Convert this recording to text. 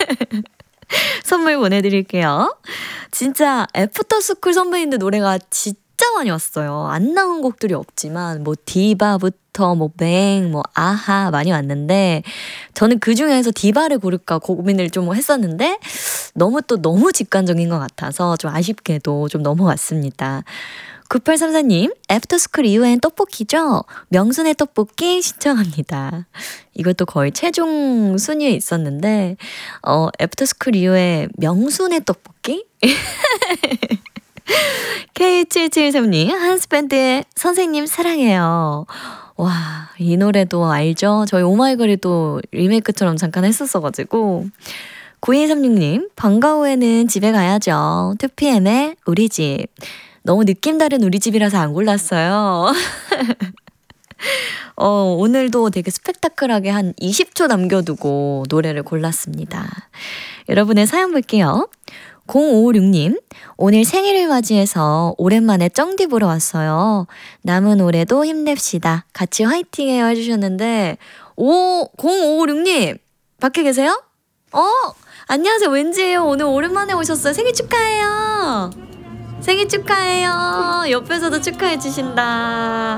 선물 보내드릴게요. 진짜 애프터스쿨 선배님들 노래가 진짜 많이 왔어요. 안 나온 곡들이 없지만 뭐 디바부터 뭐 뱅, 뭐 아하 많이 왔는데 저는 그중에서 디바를 고를까 고민을 좀 했었는데 너무 직관적인 것 같아서 좀 아쉽게도 좀 넘어갔습니다. 9834님, 애프터스쿨 이후엔 떡볶이죠? 명순의 떡볶이 신청합니다. 이것도 거의 최종 순위에 있었는데 애프터스쿨 이후에 명순의 떡볶이? K7773님, 한스밴드의 선생님 사랑해요. 와, 이 노래도 알죠? 저희 오마이걸이 리메이크처럼 잠깐 했었어가지고. 9236님, 방과 후에는 집에 가야죠. 2PM의 우리 집. 너무 느낌 다른 우리 집이라서 안 골랐어요. 오늘도 되게 스펙타클하게 한 20초 남겨두고 노래를 골랐습니다. 여러분의 사연 볼게요. 0556님, 오늘 생일을 맞이해서 오랜만에 쩡디 보러 왔어요. 남은 올해도 힘냅시다. 같이 화이팅해요 해주셨는데 0556님, 밖에 계세요? 안녕하세요. 왠지요. 오늘 오랜만에 오셨어요. 생일 축하해요. 생일 축하해요. 옆에서도 축하해 주신다.